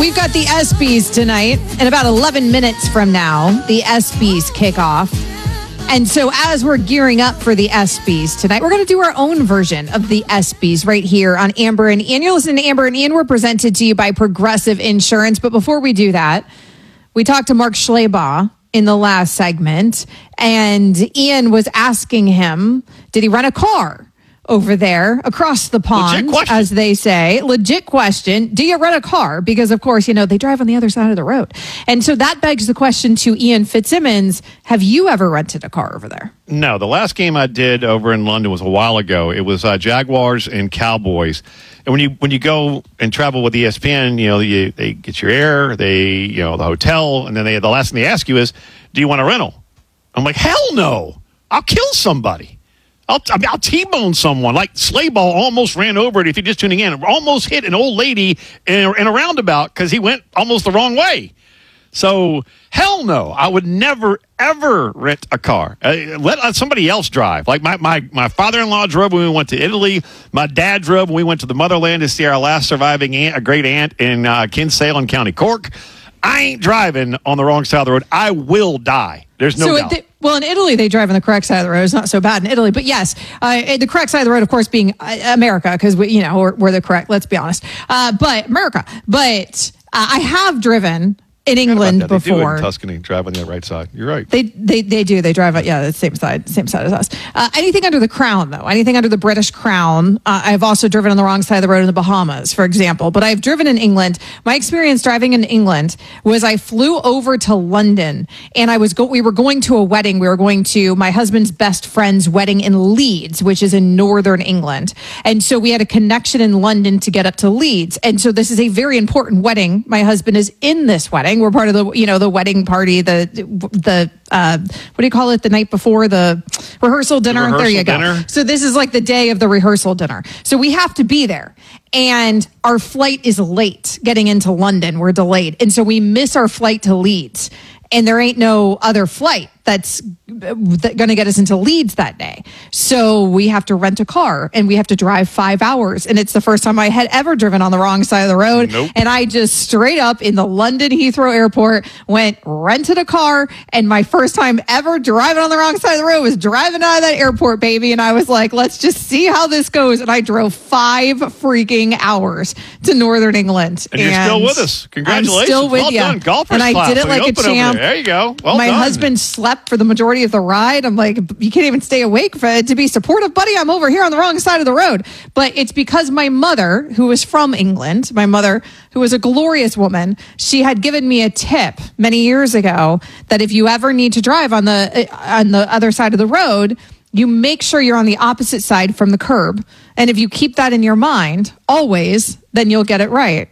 We've got the ESPYs tonight. In about 11 minutes from now, the ESPYs kick off. And so as we're gearing up for the ESPYs tonight, we're going to do our own version of the ESPYs right here on Amber and Ian. You're listening to Amber and Ian. We're presented to you by Progressive Insurance. But before we do that, we talked to Mark Schleybaugh in the last segment, and Ian was asking him, did he rent a car over there across the pond, as they say? Legit question. Do you rent a car? Because, of course, they drive on the other side of the road. And so that begs the question to Ian Fitzsimmons. Have you ever rented a car over there? No. The last game I did over in London was a while ago. It was Jaguars and Cowboys. And when you go and travel with ESPN, they get your air, the hotel, and then the last thing they ask you is, do you want a rental? I'm like, hell no. I'll kill somebody. I'll T-bone someone. Like Schleybaugh almost ran over it, if you're just tuning in, almost hit an old lady in a roundabout because he went almost the wrong way. So, hell no. I would never, ever rent a car. Let somebody else drive. Like my father-in-law drove when we went to Italy. My dad drove when we went to the motherland to see our last surviving aunt, a great aunt in Kinsale, County Cork. I ain't driving on the wrong side of the road. I will die. There's no doubt. Well, in Italy, they drive on the correct side of the road. It's not so bad in Italy. But yes, the correct side of the road, of course, being America, because we're the correct, let's be honest. But America. But I have driven in England before. They do in Tuscany, drive on the right side. You're right. They do. They drive on, the same side as us. Anything under the crown, though. Anything under the British crown. I've also driven on the wrong side of the road in the Bahamas, for example. But I've driven in England. My experience driving in England was I flew over to London, and we were going to a wedding. We were going to my husband's best friend's wedding in Leeds, which is in northern England. And so we had a connection in London to get up to Leeds. And so this is a very important wedding. My husband is in this wedding. We're part of the wedding party, the what do you call it? The night before the rehearsal dinner. There you go. So this is like the day of the rehearsal dinner. So we have to be there. And our flight is late getting into London. We're delayed. And so we miss our flight to Leeds. And there ain't no other flight that's going to get us into Leeds that day. So we have to rent a car and we have to drive 5 hours. And it's the first time I had ever driven on the wrong side of the road. Nope. And I just straight up in the London Heathrow Airport rented a car. And my first time ever driving on the wrong side of the road was driving out of that airport, baby. And I was like, let's just see how this goes. And I drove 5 freaking hours to Northern England. And you're still with us. Congratulations. I'm still with you. Well done. Golfers and I did it like a champ. There you go. Well my done. husband slept for the majority of the ride. I'm like, you can't even stay awake to be supportive, buddy. I'm over here on the wrong side of the road. But it's because my mother, who was from England, my mother, who was a glorious woman, she had given me a tip many years ago that if you ever need to drive on the other side of the road, you make sure you're on the opposite side from the curb. And if you keep that in your mind always, then you'll get it right.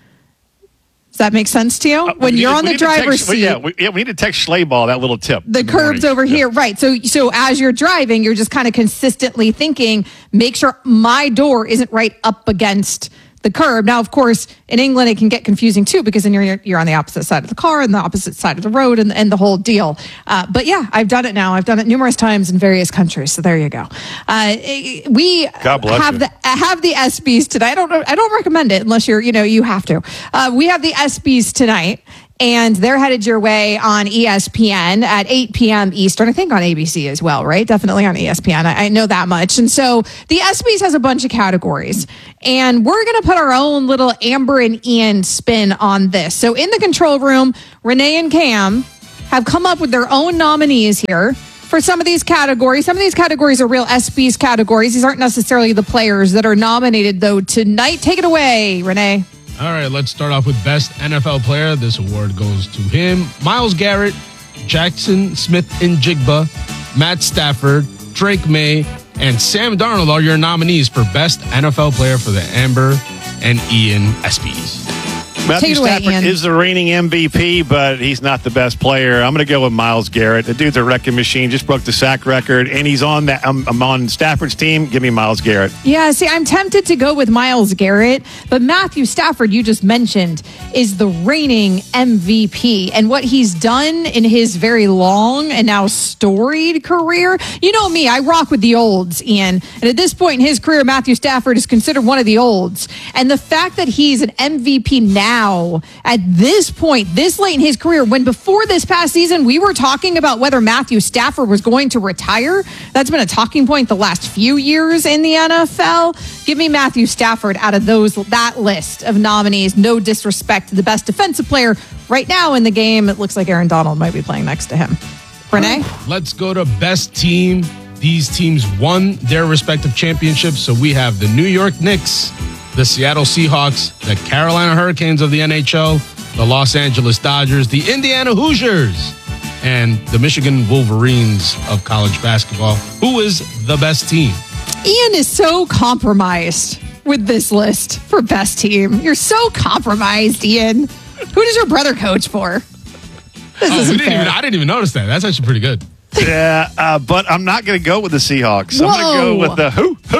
Does that make sense to you? When you're on the driver's seat. We need to text Schleybaugh that little tip. The curb's over here. Right. So as you're driving, you're just kind of consistently thinking, make sure my door isn't right up against the curb. Now, of course, in England, it can get confusing too, because then you're on the opposite side of the car and the opposite side of the road and the whole deal. But yeah, I've done it now. I've done it numerous times in various countries. So there you go. We God bless have the ESPYs today. I don't recommend it unless you have to. We have the ESPYs tonight. And they're headed your way on ESPN at 8 p.m. Eastern. I think on ABC as well, right? Definitely on ESPN. I know that much. And so the ESPYs has a bunch of categories. And we're going to put our own little Amber and Ian spin on this. So in the control room, Renee and Cam have come up with their own nominees here for some of these categories. Some of these categories are real ESPYs categories. These aren't necessarily the players that are nominated, though, tonight. Take it away, Renee. All right, let's start off with Best NFL Player. This award goes to him. Myles Garrett, Jackson Smith-Njigba, Matt Stafford, Drake May, and Sam Darnold are your nominees for Best NFL Player for the Amber and Ian ESPYs. Matthew Stafford is the reigning MVP, but he's not the best player. I'm going to go with Myles Garrett. The dude's a wrecking machine, just broke the sack record, and he's on that. I'm on Stafford's team. Give me Myles Garrett. Yeah, see, I'm tempted to go with Myles Garrett, but Matthew Stafford, you just mentioned, is the reigning MVP. And what he's done in his very long and now storied career, you know me, I rock with the olds, Ian. And at this point in his career, Matthew Stafford is considered one of the olds. And the fact that he's an MVP now, now, at this point, this late in his career, when before this past season, we were talking about whether Matthew Stafford was going to retire. That's been a talking point the last few years in the NFL. Give me Matthew Stafford out of that list of nominees. No disrespect to the best defensive player right now in the game. It looks like Aaron Donald might be playing next to him. Renee? Let's go to best team. These teams won their respective championships. So we have the New York Knicks, the Seattle Seahawks, the Carolina Hurricanes of the NHL, the Los Angeles Dodgers, the Indiana Hoosiers, and the Michigan Wolverines of college basketball. Who is the best team? Ian is so compromised with this list for best team. You're so compromised, Ian. Who does your brother coach for? I didn't even notice that. That's actually pretty good. Yeah, but I'm not going to go with the Seahawks. Whoa. I'm going to go with the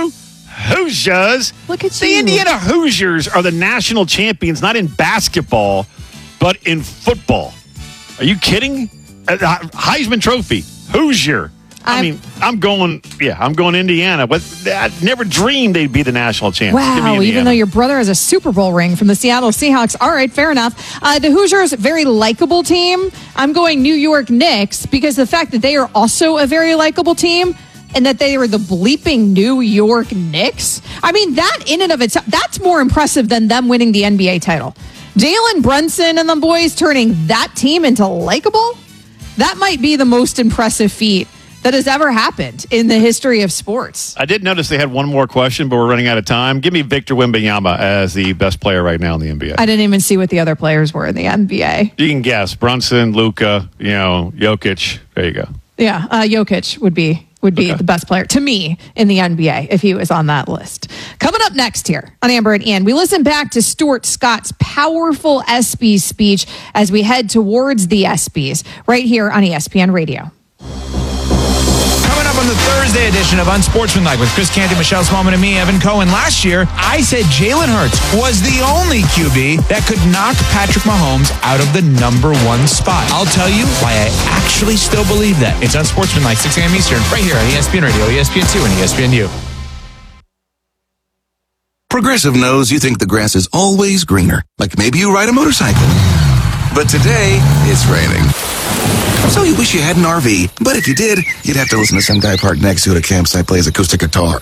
Hoosiers. Look at the you. Indiana Hoosiers are the national champions, not in basketball, but in football. Are you kidding? Heisman Trophy, Hoosier. I'm going Indiana, but I never dreamed they'd be the national champions. Wow, even though your brother has a Super Bowl ring from the Seattle Seahawks. All right, fair enough. The Hoosiers, very likable team. I'm going New York Knicks because the fact that they are also a very likable team and that they were the bleeping New York Knicks. I mean, that in and of itself, that's more impressive than them winning the NBA title. Jalen Brunson and the boys turning that team into likable, that might be the most impressive feat that has ever happened in the history of sports. I did notice they had one more question, but we're running out of time. Give me Victor Wembanyama as the best player right now in the NBA. I didn't even see what the other players were in the NBA. You can guess. Brunson, Luka, Jokic. There you go. Yeah, Jokic would be the best player to me in the NBA if he was on that list. Coming up next here on Amber and Ian, we listen back to Stuart Scott's powerful ESPYs speech as we head towards the ESPYs right here on ESPN Radio. Coming up on the Thursday edition of Unsportsmanlike with Chris Canty, Michelle Smallman, and me, Evan Cohen. Last year, I said Jalen Hurts was the only QB that could knock Patrick Mahomes out of the number one spot. I'll tell you why I actually still believe that. It's Unsportsmanlike, 6 a.m. Eastern, right here on ESPN Radio, ESPN2, and ESPNU. Progressive knows you think the grass is always greener. Like maybe you ride a motorcycle. But today, it's raining. So you wish you had an RV, but if you did, you'd have to listen to some guy parked next to you at a campsite plays acoustic guitar.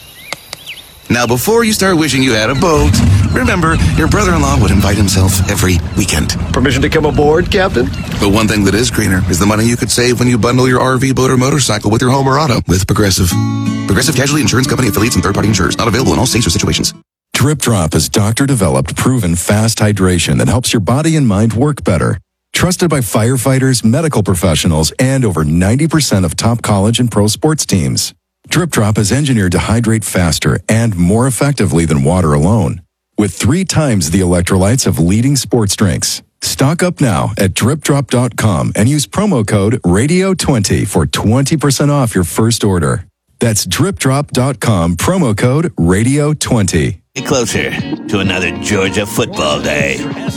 Now, before you start wishing you had a boat, remember, your brother-in-law would invite himself every weekend. Permission to come aboard, Captain? But one thing that is greener is the money you could save when you bundle your RV, boat, or motorcycle with your home or auto with Progressive. Progressive Casualty Insurance Company affiliates and third-party insurers. Not available in all states or situations. Drip Drop is doctor-developed, proven fast hydration that helps your body and mind work better. Trusted by firefighters, medical professionals, and over 90% of top college and pro sports teams. Drip Drop is engineered to hydrate faster and more effectively than water alone, with 3 times the electrolytes of leading sports drinks. Stock up now at dripdrop.com and use promo code RADIO20 for 20% off your first order. That's dripdrop.com, promo code RADIO20. Get closer to another Georgia football day.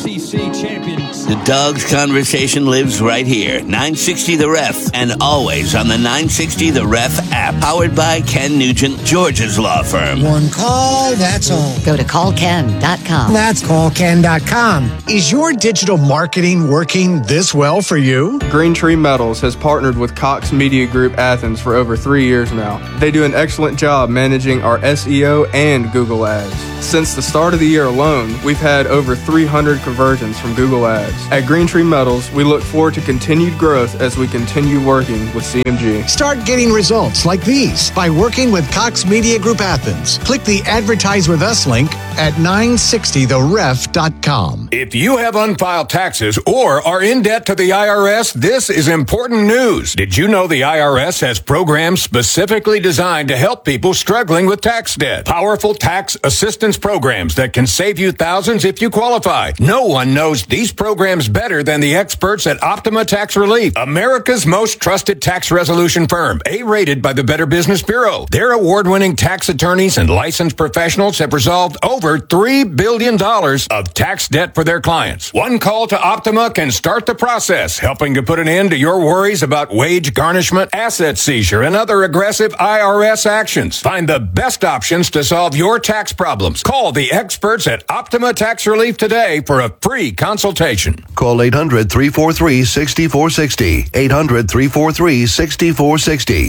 The Dogs conversation lives right here. 960 The Ref, and always on the 960 The Ref app. Powered by Ken Nugent, Georgia's law firm. One call, that's all. Go to callken.com. That's callken.com. Is your digital marketing working this well for you? Green Tree Metals has partnered with Cox Media Group Athens for over 3 years now. They do an excellent job managing our SEO and Google Ads. Since the start of the year alone, we've had over 300 conversions from Google Ads. At Green Tree Metals, we look forward to continued growth as we continue working with CMG. Start getting results like these by working with Cox Media Group Athens. Click the Advertise With Us link at 960theref.com. If you have unfiled taxes or are in debt to the IRS, this is important news. Did you know the IRS has programs specifically designed to help people struggling with tax debt? Powerful tax assistance programs that can save you thousands if you qualify. No one knows these programs better than the experts at Optima Tax Relief, America's most trusted tax resolution firm, A-rated by the Better Business Bureau. Their award-winning tax attorneys and licensed professionals have resolved over over $3 billion of tax debt for their clients. One call to Optima can start the process, helping to put an end to your worries about wage garnishment, asset seizure, and other aggressive IRS actions. Find the best options to solve your tax problems. Call the experts at Optima Tax Relief today for a free consultation. Call 800-343-6460. 800-343-6460.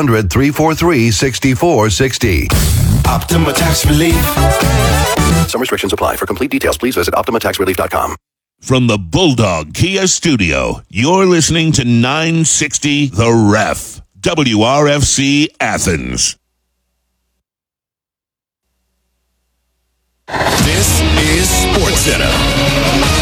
800-343-6460. Optima Tax Relief. Some restrictions apply. For complete details, please visit OptimaTaxRelief.com. From the Bulldog Kia Studio, you're listening to 960 The Ref, WRFC Athens. This is SportsCenter.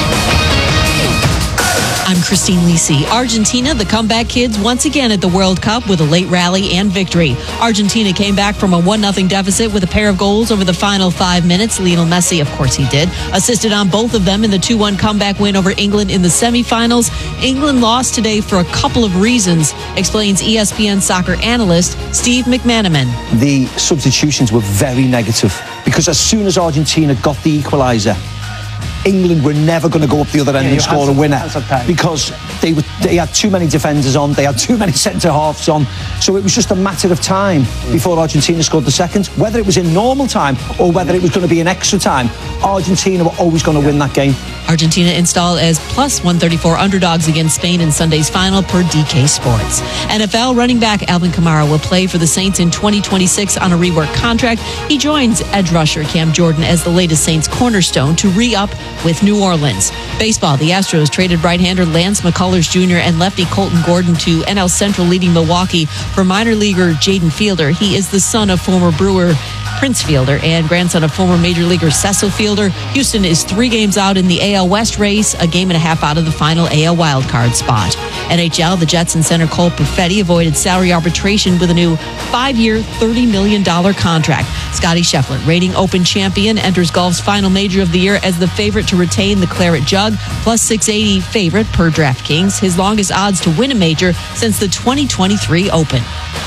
I'm Christine Lisi. Argentina, the comeback kids, once again at the World Cup with a late rally and victory. Argentina came back from a 1-0 deficit with a pair of goals over the final 5 minutes. Lionel Messi, of course he did, assisted on both of them in the 2-1 comeback win over England in the semifinals. England lost today for a couple of reasons, explains ESPN soccer analyst Steve McManaman. The substitutions were very negative because as soon as Argentina got the equaliser, England were never going to go up the other end and score a winner because they had too many defenders on, they had too many centre-halves on. So it was just a matter of time before Argentina scored the second. Whether it was in normal time or whether it was going to be in extra time, Argentina were always going to win that game. Argentina installed as plus 134 underdogs against Spain in Sunday's final per DK Sports. NFL running back Alvin Kamara will play for the Saints in 2026 on a reworked contract. He joins edge rusher Cam Jordan as the latest Saints cornerstone to re-up with New Orleans. Baseball, the Astros traded right-hander Lance McCullers Jr. and lefty Colton Gordon to NL Central leading Milwaukee for minor leaguer Jaden Fielder. He is the son of former Brewer Prince Fielder and grandson of former Major Leaguer Cecil Fielder. Houston is 3 games out in the AL West race, a game and a half out of the final AL wildcard spot. NHL, the Jets and center Cole Perfetti avoided salary arbitration with a new 5-year, $30 million contract. Scotty Scheffler, reigning Open champion, enters golf's final major of the year as the favorite to retain the Claret Jug, plus 680 favorite per DraftKings, his longest odds to win a major since the 2023 Open.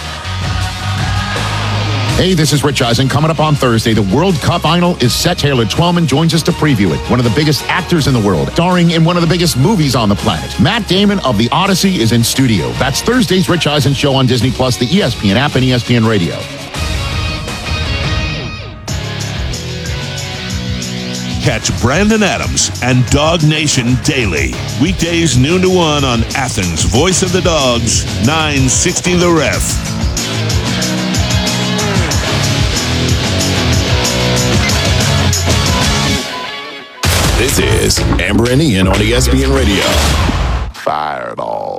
Hey, this is Rich Eisen. Coming up on Thursday, the World Cup final is set. Taylor Twellman joins us to preview it. One of the biggest actors in the world, starring in one of the biggest movies on the planet. Matt Damon of The Odyssey is in studio. That's Thursday's Rich Eisen show on Disney+, the ESPN app, and ESPN Radio. Catch Brandon Adams and Dog Nation daily. Weekdays noon to 1 on Athens' Voice of the Dogs, 960 The Ref. This is Amber and Ian on ESPN Radio. Fire it all.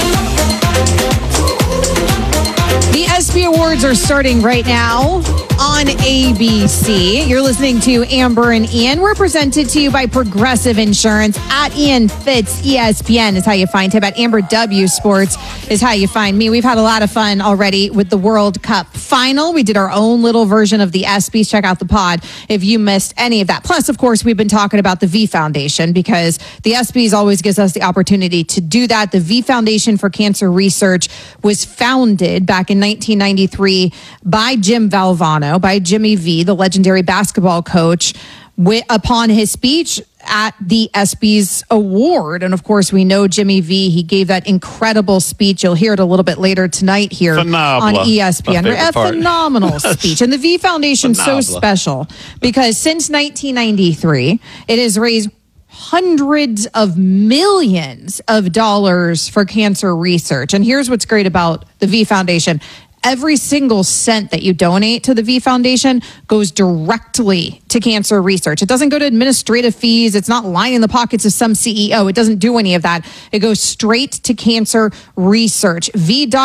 The ESPY Awards are starting right now on ABC. You're listening to Amber and Ian. We're presented to you by Progressive Insurance. At Ian Fitz, ESPN is how you find him. At Amber W Sports is how you find me. We've had a lot of fun already with the World Cup final. We did our own little version of the ESPYs. Check out the pod if you missed any of that. Plus, of course, we've been talking about the V Foundation because the ESPYs always gives us the opportunity to do that. The V Foundation for Cancer Research was founded back in 1993 by Jim Valvano, by Jimmy V, the legendary basketball coach, upon his speech at the ESPYs award. And of course, we know Jimmy V. He gave that incredible speech. You'll hear it a little bit later tonight here on ESPN. A phenomenal speech. And the V Foundation is so special because since 1993, it has raised hundreds of millions of dollars for cancer research. And here's what's great about the V Foundation. Every single cent that you donate to the V Foundation goes directly to cancer research. It doesn't go to administrative fees. It's not lining the pockets of some CEO. It doesn't do any of that. It goes straight to cancer research. V.